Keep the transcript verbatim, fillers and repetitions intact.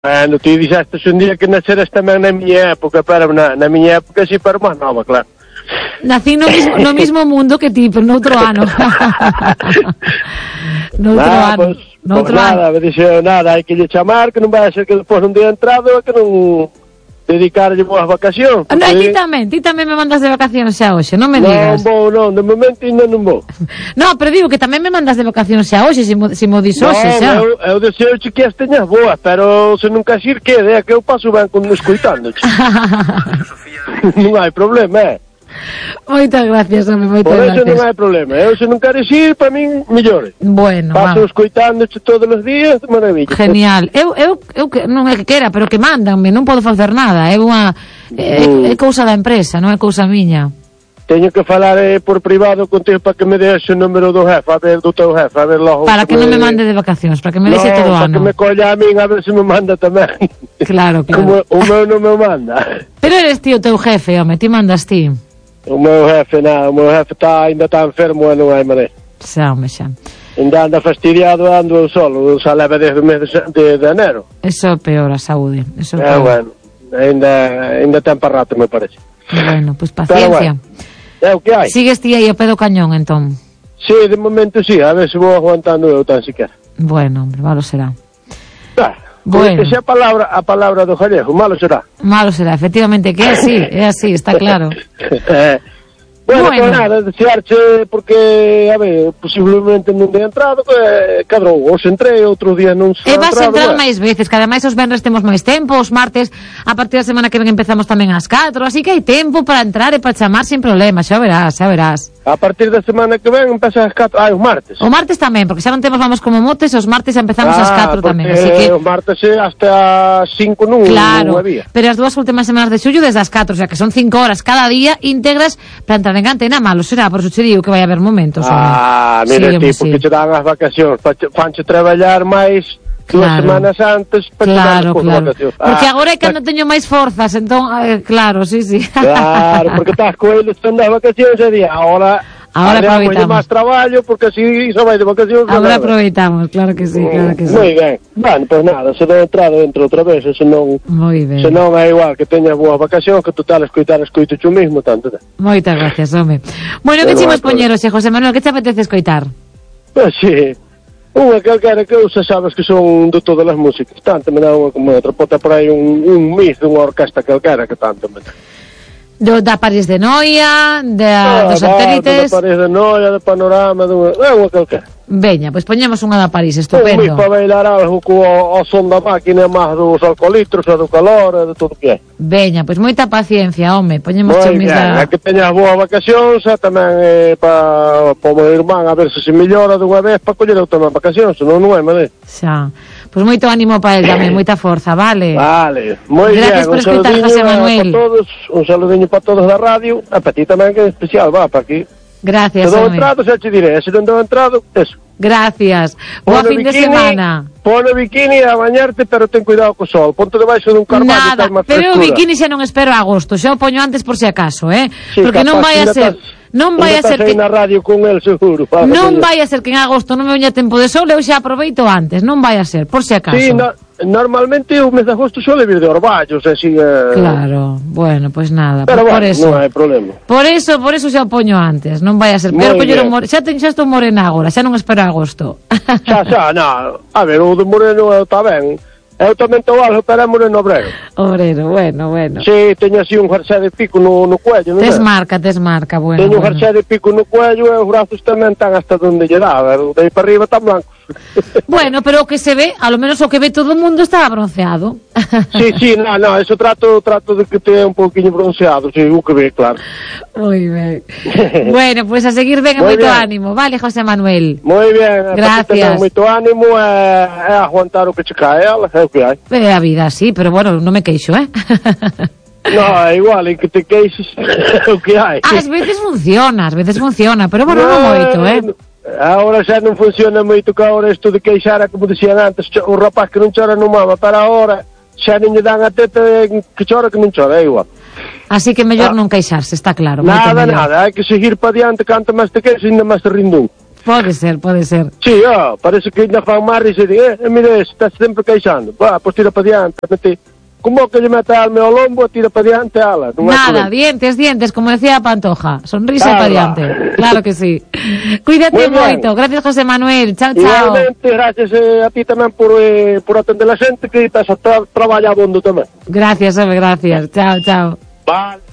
Bueno, ti dixeste un día que naceras tamén na miña época, pero na, na miña época si para máis nova, claro. Nací no mismo, no mismo mundo que ti, pero noutro ano. noutro ah, ano. Pues, noutro pues nada, ano. me dixo, nada, hai que lle chamar, que non vai a ser que despois un día entrado que non dedicarlle boas vacacións. Porque... No, ti tamén, ti tamén me mandas de vacacións xa hoxe, non me digas. Non vou, non, de momento ainda non vou. No, pero digo que tamén me mandas de vacacións xa hoxe, se mo, si mo dis hoxe xa. Non, eu, eu deseo que as teñas boas, pero se non queres ir, quede, é que eu paso ben con escoitándoche. Non hai problema, é. Moitas gracias, home, moitas Por gracias. eso non hai problema. Eu se non queres ir, para min, mellor. Bueno, paso escoitándoche todos os días, maravilla. Genial. Eu, eu, eu que, non é que quera, pero que mandanme, non podo facer nada. É unha é, mm. é cousa da empresa, non é cousa miña. Teño que falar eh, por privado contigo para que me des o número do jefe, a ver, do teu jefe, a ver logo. Para que, que non me... me mande de vacacións, para que me deixe no, todo o ano. para que me colla a min, a ver se me manda tamén. Claro, claro. Como o meu non me manda. Pero eres ti o teu jefe, home, ti mandas ti. O meu jefe, nada, o meu jefe tá, ainda está enfermo e non hai maneira. Xa, home, xa. Ainda anda fastidiado e ando eu solo, xa leva desde o mes de, de, de enero. Eso é peor, a saúde. Eso é eh, peor. bueno, ainda, ainda ten para rato, me parece. Bueno, pois pues paciencia. É o que hai. Sigues ti aí ao pé do cañón, entón? Sí, de momento sí, a ver se vou aguantando eu tan siquiera. Bueno, hombre, malo será. Ah, bueno. Que sea a palabra, a palabra do gallego, malo será. Malo será, efectivamente que é así, é así, está claro. eh, bueno, bueno, pues nada, desearche, porque, a ver, posiblemente non de entrado, que cadrou, os entrei, outros días non se E vas a entrar bueno. máis veces, que ademais os venres temos máis tempo, os martes, a partir da semana que ven empezamos tamén ás catro, así que hai tempo para entrar e para chamar sin problema, xa verás, xa verás. A partir da semana que ven empezas ás catro, ah, os martes. O martes tamén, porque xa non temos vamos como motes, os martes xa empezamos ah, ás catro tamén, así que... os martes hasta as cinco non, claro, non había. Pero as dúas últimas semanas de xullo desde as catro, o sea que son cinco horas cada día íntegras para entrar en antena, malo será, por eso che digo que vai haber momentos. Ah, home. mira sí, ti, sí. porque te dan as vacacións, fanche traballar máis dúas claro. semanas antes para claro, claro. vacacións. Porque ah, agora é cando teño máis forzas, entón, eh, claro, sí, sí. Claro, porque estás co eles están das vacacións e di, ahora Ahora aproveitamos máis traballo porque así só vai de vacacións. Agora aproveitamos, claro que sí, claro que sí. Moi ben. Bueno, pois pues nada, se non entrado dentro outra vez, se non Moi ben. Se non é igual que teñas boas vacacións, que total escoitar escoito tú mismo tanto. Moitas gracias, home. Bueno, que chimos poñeros, José Manuel, que te apetece escoitar? Pois sí. Unha calquera que usa, sabes que son de todas as músicas. Tanto me dá unha como outra, pota por aí un, un mix dunha orquesta calquera que tanto me dá. Do, da París de Noia, de, ah, dos satélites... Da París de Noia, de Panorama, de unha, é unha calquera. Veña, pois poñemos unha da París, estupendo. Un mix para bailar algo co o son da máquina máis dos alcoholitros, e do calor, e de todo o que é. Veña, pois moita paciencia, home, poñemos Moi chemis ben, da... é que teñas boas vacacións, e tamén eh, para pa o meu irmán, a ver se se mellora dunha vez para coller outra vacacións, senón non é, mané. Xa. Pois moito ánimo para el tamén, moita forza, vale? Vale, moi ben. Gracias por escutar, José Manuel. Para todos, un saludiño para todos da radio, e para ti tamén que é especial, va, para aquí. Gracias, se dou home. entrado, xa te diré, se non dou entrado, eso. Gracias. Boa fin de semana. Pon o bikini a bañarte, pero ten cuidado co sol. Ponte debaixo dun carballo. Nada, pero o bikini xa non espero a agosto, xa o poño antes por si acaso, eh? Sí, porque non vai a ser... Estás... Non vai a ser que na radio con el seguro. Non vai a ser que en agosto non me veña tempo de sol, eu xa aproveito antes, non vai a ser, por si acaso. Sí, no, normalmente o mes de agosto suele vir de orballos, así eh... Claro, bueno, pois pues nada, pero por, bueno, por eso. Non hai problema. Por eso, por eso xa o poño antes, non vai a ser. Pero coller un more... xa ten xa estou morena agora, xa non espero agosto. Xa, xa, no. A ver, o de moreno está ben. Eu tamén estou algo, pero é moreno obrero. Obrero, bueno, bueno. Si, sí, teño así un jersey de pico no, no cuello, non é? Tes marca, tes marca, bueno. Teño un bueno. jersey de pico no cuello e os brazos tamén están hasta donde lle dá, a ver, de aí para arriba están blancos. Bueno, pero o que se ve, a lo menos o que ve todo o mundo está bronceado. Sí, sí, no, no, eso trato trato de que te un pouquinho bronceado, sí, o que ve, claro. Moi ben. Bueno, pois pues a seguir ben e moito bien. Ánimo, vale, José Manuel? Moi ben, gracias. Moito ánimo e, e aguantar o que che cae, ela, é o que hai. É a vida, sí, pero bueno, non me queixo, eh? No, é igual, en que te queixes o que hai. Ás veces funciona, ás veces funciona, pero bueno, non no, moito, eh? Agora xa non funciona moito que agora isto de queixar, como dicían antes, o rapaz que non chora non mama, para agora xa non lle dan a teta que chora que non chora, é igual. Así que mellor ah. non queixarse, está claro. Nada, nada, hai que seguir para diante, canto máis te queixes, ainda máis te rindún. Pode ser, pode ser. Sí, ó, parece que ainda fan máis e di, eh, mire, estás sempre queixando. Va, pois tira para diante, mete. Como que lle mete a alma ao lombo, tira para diante ala. Non Nada, dientes, dientes, como decía Pantoja. Sonrisa para diante. Claro que sí. Cuídate moito. Gracias, José Manuel. Chao, chao. Igualmente, gracias eh, a ti tamén por, eh, por atender a xente que estás a tra traballar abondo tamén. Gracias, home, gracias. Chao, chao. Vale.